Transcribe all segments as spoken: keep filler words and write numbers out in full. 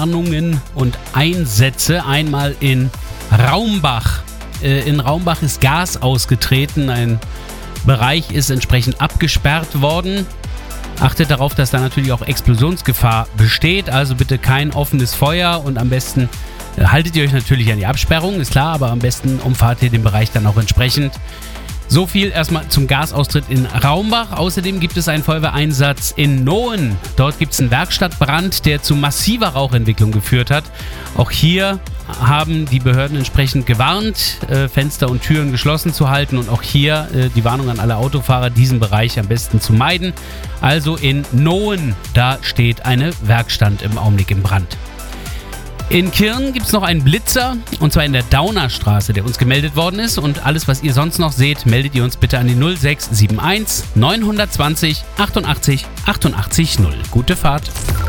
Warnungen und Einsätze. Einmal in Raumbach. Äh, in Raumbach ist Gas ausgetreten. Ein Bereich ist entsprechend abgesperrt worden. Achtet darauf, dass da natürlich auch Explosionsgefahr besteht. Also bitte kein offenes Feuer und am besten äh, haltet ihr euch natürlich an die Absperrung, ist klar, aber am besten umfahrt ihr den Bereich dann auch entsprechend. So viel erstmal zum Gasaustritt in Raumbach. Außerdem gibt es einen Feuerwehreinsatz in Nohen. Dort gibt es einen Werkstattbrand, der zu massiver Rauchentwicklung geführt hat. Auch hier haben die Behörden entsprechend gewarnt, äh, Fenster und Türen geschlossen zu halten und auch hier äh, die Warnung an alle Autofahrer, diesen Bereich am besten zu meiden. Also in Nohen, da steht eine Werkstatt im Augenblick im Brand. In Kirn gibt es noch einen Blitzer, und zwar in der Daunerstraße, der uns gemeldet worden ist. Und alles, was ihr sonst noch seht, meldet ihr uns bitte an die null sechs sieben eins neun zwei null achtundachtzig achtundachtzig null. Gute Fahrt.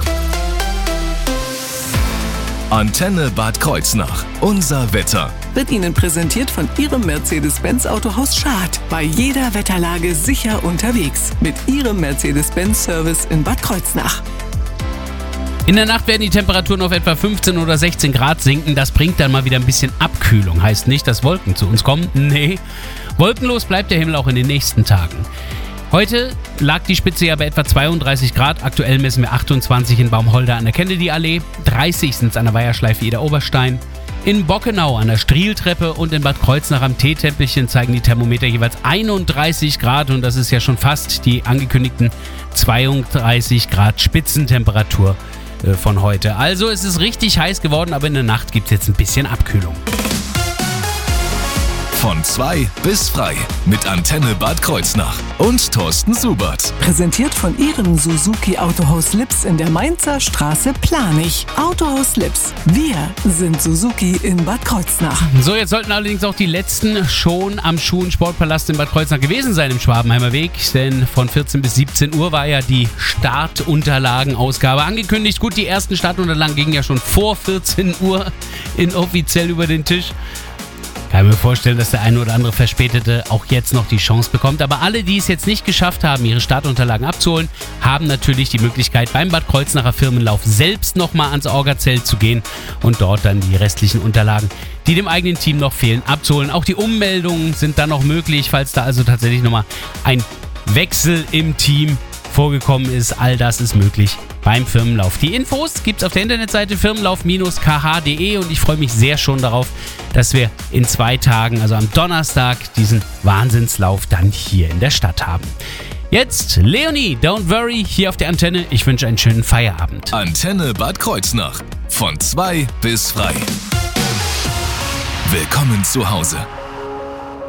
Antenne Bad Kreuznach. Unser Wetter. Wird Ihnen präsentiert von Ihrem Mercedes-Benz Autohaus Schad. Bei jeder Wetterlage sicher unterwegs. Mit Ihrem Mercedes-Benz-Service in Bad Kreuznach. In der Nacht werden die Temperaturen auf etwa fünfzehn oder sechzehn Grad sinken. Das bringt dann mal wieder ein bisschen Abkühlung. Heißt nicht, dass Wolken zu uns kommen. Nee, wolkenlos bleibt der Himmel auch in den nächsten Tagen. Heute lag die Spitze ja bei etwa zweiunddreißig Grad. Aktuell messen wir achtundzwanzig in Baumholder an der Kennedy-Allee. dreißig sind es an der Weiherschleife Ida-Oberstein. In Bockenau an der Strieltreppe und in Bad Kreuznach am Teetempelchen zeigen die Thermometer jeweils einunddreißig Grad. Und das ist ja schon fast die angekündigten zweiunddreißig Grad Spitzentemperatur von heute. Also es ist richtig heiß geworden, aber in der Nacht gibt es jetzt ein bisschen Abkühlung. Von zwei bis frei mit Antenne Bad Kreuznach und Thorsten Subert. Präsentiert von Ihrem Suzuki Autohaus Lips in der Mainzer Straße Planich. Autohaus Lips. Wir sind Suzuki in Bad Kreuznach. So, jetzt sollten allerdings auch die letzten schon am Schuh- und Sportpalast in Bad Kreuznach gewesen sein im Schwabenheimer Weg. Denn von vierzehn bis siebzehn Uhr war ja die Startunterlagenausgabe angekündigt. Gut, die ersten Startunterlagen gingen ja schon vor vierzehn Uhr inoffiziell über den Tisch. Kann ich mir vorstellen, dass der eine oder andere Verspätete auch jetzt noch die Chance bekommt. Aber alle, die es jetzt nicht geschafft haben, ihre Startunterlagen abzuholen, haben natürlich die Möglichkeit, beim Bad Kreuznacher Firmenlauf selbst nochmal ans Orgazelt zu gehen und dort dann die restlichen Unterlagen, die dem eigenen Team noch fehlen, abzuholen. Auch die Ummeldungen sind dann noch möglich, falls da also tatsächlich nochmal ein Wechsel im Team vorgekommen ist. All das ist möglich beim Firmenlauf. Die Infos gibt es auf der Internetseite firmenlauf Bindestrich k h punkt d e und ich freue mich sehr schon darauf, dass wir in zwei Tagen, also am Donnerstag, diesen Wahnsinnslauf dann hier in der Stadt haben. Jetzt Leonie, Don't Worry, hier auf der Antenne. Ich wünsche einen schönen Feierabend. Antenne Bad Kreuznach. Von zwei bis frei. Willkommen zu Hause.